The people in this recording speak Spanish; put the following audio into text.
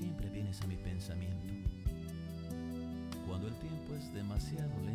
siempre vienes a mi pensamiento. Cuando el tiempo es demasiado lento,